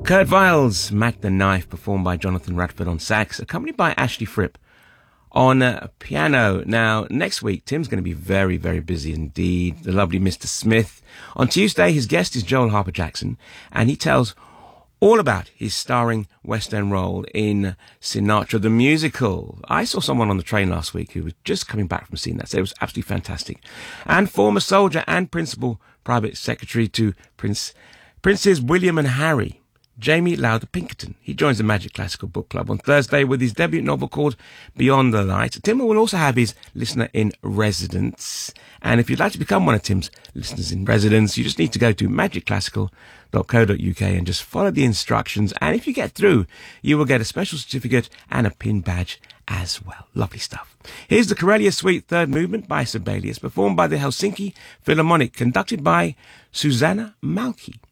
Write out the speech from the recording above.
Kurt Weill's Mac the Knife, performed by Jonathan Radford on sax, accompanied by Ashley Fripp on piano. Now, next week, Tim's going to be very, very busy indeed. The lovely Mr. Smith. On Tuesday, his guest is Joel Harper Jackson, and he tells all about his starring West End role in Sinatra the Musical. I saw someone on the train last week who was just coming back from seeing that, so it was absolutely fantastic. And former soldier and principal private secretary to Princes William and Harry, Jamie Lowther Pinkerton. He joins the Magic Classical Book Club on Thursday with his debut novel called Beyond the Light. Tim will also have his listener in residence. And if you'd like to become one of Tim's listeners in residence, you just need to go to magicclassical.co.uk and just follow the instructions. And if you get through, you will get a special certificate and a pin badge as well. Lovely stuff. Here's the Karelia Suite Third Movement by Sibelius, performed by the Helsinki Philharmonic, conducted by Susanna Malki.